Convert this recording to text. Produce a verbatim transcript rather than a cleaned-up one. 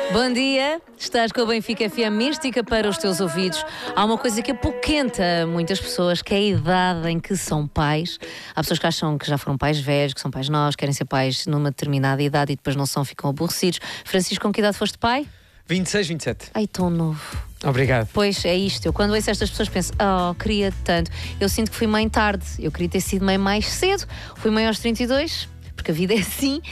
Bom dia, estás com o Benfica F M mística para os teus ouvidos. Há uma coisa que apoquenta muitas pessoas, que é a idade em que são pais. Há pessoas que acham que já foram pais velhos, que são pais novos, querem ser pais numa determinada idade e depois não são, ficam aborrecidos. Francisco, com que idade foste pai? vinte e seis, vinte e sete. Ai, tão novo. Obrigado. Pois é isto, eu quando ouço estas pessoas penso, oh, queria tanto. Eu sinto que fui mãe tarde, eu queria ter sido mãe mais cedo. Fui mãe aos trinta e dois, porque a vida é assim.